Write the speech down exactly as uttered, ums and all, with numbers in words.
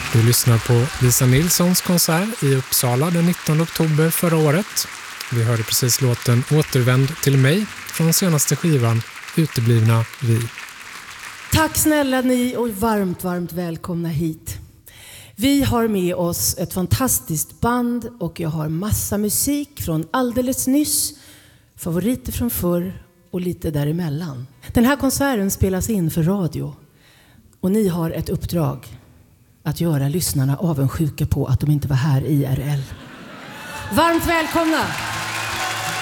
Du lyssnar på Lisa Nilssons konsert i Uppsala den nittonde oktober förra året. Vi hörde precis låten Återvänd till mig från senaste skivan Uteblivna vi. Tack snälla ni och varmt, varmt välkomna hit. Vi har med oss ett fantastiskt band och jag har massa musik från alldeles nyss, favoriter från förr och lite däremellan. Den här konserten spelas in för radio och ni har ett uppdrag att göra lyssnarna avundsjuka på att de inte var här I R L. Varmt välkomna!